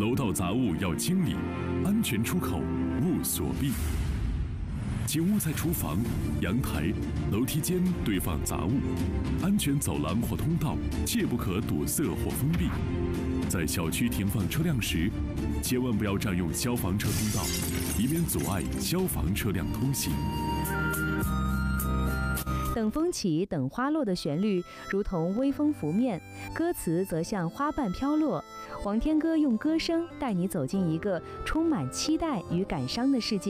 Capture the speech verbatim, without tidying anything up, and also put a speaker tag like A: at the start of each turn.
A: 楼道杂物要清理，安全出口勿锁闭。请勿在厨房、阳台、楼梯间堆放杂物，安全走廊或通道切不可堵塞或封闭。在小区停放车辆时，千万不要占用消防车通道，以免阻碍消防车辆通行。
B: 等风起，等花落的旋律如同微风拂面，歌词则像花瓣飘落。王天歌用歌声带你走进一个充满期待与感伤的世界。